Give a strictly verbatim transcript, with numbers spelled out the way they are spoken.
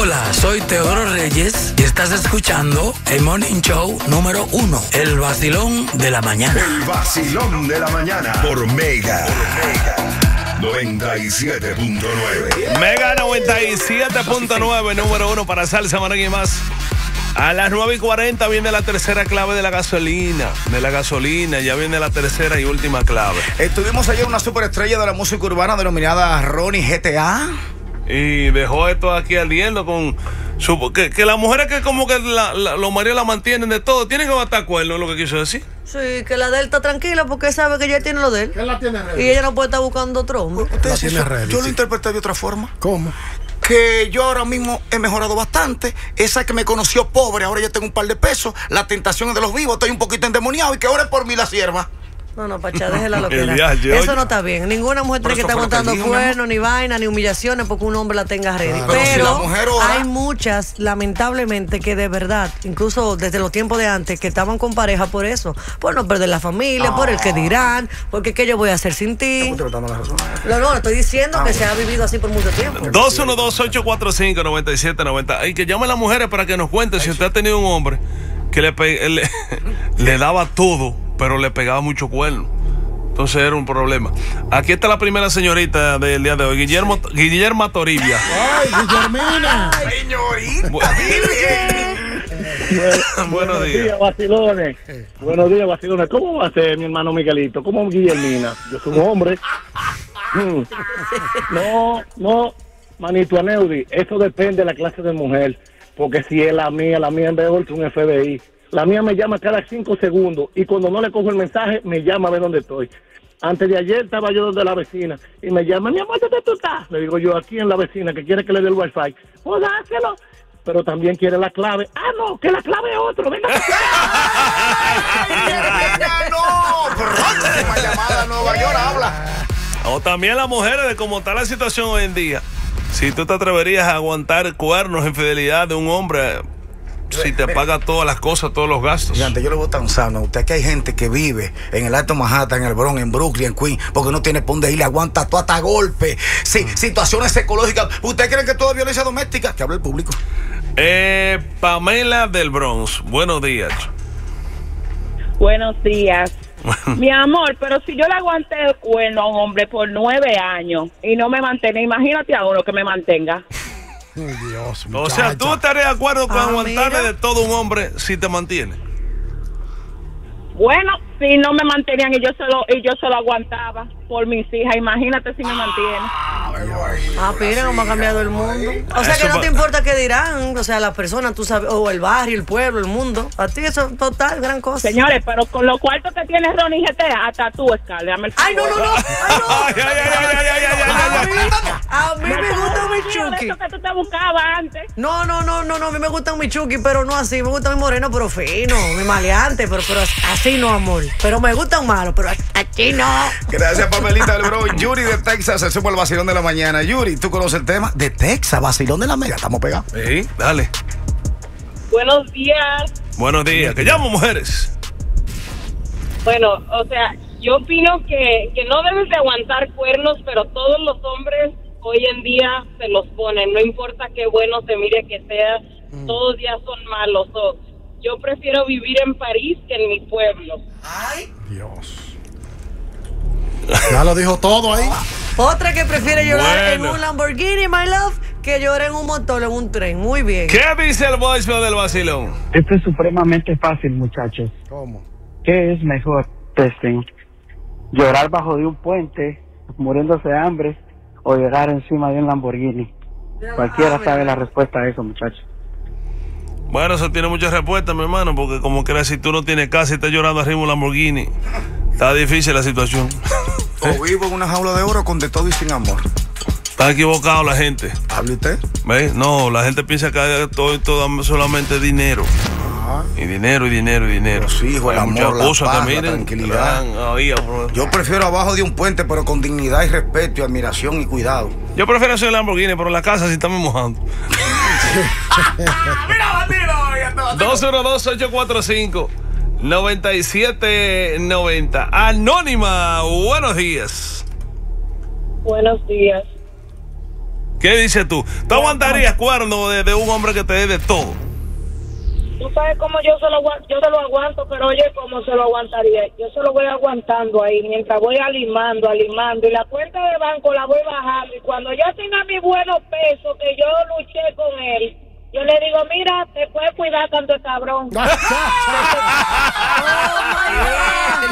Hola, soy Teodoro Reyes y estás escuchando el Morning Show número uno, El Vacilón de la Mañana. El Vacilón de la Mañana por Mega. Por Mega. noventa y siete punto nueve. Mega noventa y siete punto nueve, número uno para salsa, merengue y más. A las nueve y cuarenta viene la tercera clave de la gasolina. De la gasolina, ya viene la tercera y última clave. Estuvimos ayer una superestrella de la música urbana denominada Ronnie G T A. Y dejó esto aquí ardiendo con su... Que, que las mujeres que como que la, la, los maridos la mantienen de todo, tienen que matar cuernos, es lo que quiso decir. Sí, que la de él está tranquila porque sabe que ella tiene lo de él. ¿Qué la tiene ready? Y ella no puede estar buscando otro hombre. Ustedes, tiene eso, ready, yo sí. lo interpreté de otra forma. ¿Cómo? Que yo ahora mismo he mejorado bastante. Esa que me conoció pobre, ahora ya tengo un par de pesos. La tentación es de los vivos, estoy un poquito endemoniado y que ore por mí la sierva. No, no, Pachá, déjela lo que El era. viaje, Eso oye. no está bien. Ninguna mujer tiene que eso estar fue lo que aguantando dijo, mi amor. cuernos, ni vaina, ni humillaciones porque un hombre la tenga ready. Claro. Pero Pero, si la mujer ora- hay muchas, lamentablemente, que de verdad, incluso desde los tiempos de antes, que estaban con pareja por eso. Por no perder la familia, por el que dirán, porque qué yo voy a hacer sin ti. Usted me está dando la razón. No, no, estoy diciendo que se ha vivido así por mucho tiempo. dos uno dos, ocho cuatro cinco, nueve siete nueve cero. Y que llamen a las mujeres para que nos cuenten si usted ha tenido un hombre que le, pe- le, le daba todo, pero le pegaba mucho cuerno. Entonces era un problema. Aquí está la primera señorita del día de hoy, Guillermo, Guillermo Toribia. ¡Ay, Guillermina! Señorita, Buenos Buenos días. días, vacilones. Buenos días, vacilones. ¿Cómo va a ser mi hermano Miguelito? ¿Cómo Guillermina? Yo soy un hombre. Mm. No, no, manito Aneudi, eso depende de la clase de mujer. Porque si es la mía, la mía en vez de un F B I. La mía me llama cada cinco segundos y cuando no le cojo el mensaje, me llama a ver dónde estoy. Antes de ayer estaba yo donde la vecina y me llama, mi amor, ¿dónde tú estás? Le digo yo, aquí en la vecina, que quiere que le dé el wifi. Pues dáselo. Pero también quiere la clave. Ah, no, que la clave es otro. Venga. no, próxima llamada a Nueva York, habla. O también las mujeres, de cómo está la situación hoy en día. Si tú te atreverías a aguantar cuernos, infidelidad de un hombre, si te paga todas las cosas, todos los gastos. Gigante, yo le voy tan sano. Usted que hay gente que vive en el Alto Manhattan, en el Bronx, en Brooklyn, en Queens, porque no tiene por dónde ir, le aguanta todo hasta golpe. Sí, situaciones psicológicas. ¿Usted cree que todo es violencia doméstica? Que hable el público. Eh, Pamela del Bronx, buenos días. Buenos días. Mi amor, pero si yo le aguanté el cuerno a un hombre por nueve años y no me mantiene, imagínate a uno que me mantenga. Ay, Dios, O sea, ¿tú estarías de acuerdo con Ah, aguantarle mira. de todo un hombre si te mantiene? Bueno, si no me mantenían y yo se lo, y yo se lo aguantaba por mis hijas, imagínate si me mantiene. Ah, mira cómo ha cambiado el mundo. O sea Eso que no pa- te importa qué dirán, o sea, las personas, tú sabes, o el barrio, el pueblo, el mundo. A ti eso es total, gran cosa. Señores, pero con los cuartos que tiene Ronnie G T A, hasta tú, Scarlett, dame el favor. Ay, no, no, no. Ay, no. Ay, ay, ay, ay, ay, ay, ay, A ay, mí, ay. a mí me gusta mi Tío, de Chucky. eso que tú te buscabas antes. No, no, no, no, no, a mí me gusta mi Chucky, pero no así. Me gusta mi moreno, pero fino, mi maleante, pero, pero así no, amor. Pero me gusta un malo, pero así no. Gracias, Pamelita del Bronx. Yuri de Texas, se suma el vacilón de la mañana. Yuri, ¿tú conoces el tema? De Texas, vacilón de la Mega. Estamos pegados. Sí, dale. Buenos días. Buenos días. Que llamo, mujeres. Bueno, o sea, yo opino que, que no debes de aguantar cuernos, pero todos los hombres hoy en día se los ponen. No importa qué bueno se mire que sea, Mm. todos días son malos. So, yo prefiero vivir en París que en mi pueblo. Dios. Ya lo dijo todo ahí. Otra que prefiere llorar Bueno. en un Lamborghini, my love, que llorar en un motor, en un tren. Muy bien. ¿Qué dice el voicemail del vacilón? Esto es supremamente fácil, muchachos. ¿Cómo? ¿Qué es mejor, testing? ¿Llorar bajo de un puente, muriéndose de hambre, o llorar encima de un Lamborghini? Cualquiera sabe la respuesta a eso, muchachos. Bueno, eso tiene muchas respuestas, mi hermano, porque como que si tú no tienes casa y estás llorando arriba de un Lamborghini, está difícil la situación. O vivo en una jaula de oro con de todo y sin amor. Está equivocado la gente. ¿Hable usted? ¿Ves? No, la gente piensa que todo, todo solamente dinero. Y dinero, y dinero, y dinero. Los hijos, el Hay muchas amor, la cosas paz, que la miren, tranquilidad. que dan ahí, bro. Yo prefiero abajo de un puente, pero con dignidad y respeto y admiración y cuidado. Yo prefiero hacer el Lamborghini, pero en la casa sí estamos mojando. dos uno dos, ocho cuatro cinco, nueve siete nueve cero. Anónima, buenos días. Buenos días. ¿Qué dices tú? ¿Tú aguantarías cuerno de, de un hombre que te dé de todo? Tú sabes cómo yo se, lo, yo se lo aguanto, pero oye, cómo se lo aguantaría. Yo se lo voy aguantando ahí, mientras voy alimando, alimando, y la cuenta de banco la voy bajando, y cuando yo tenga mi buenos pesos, que yo luché con él, yo le digo, mira, te puedes cuidar tanto cabrón.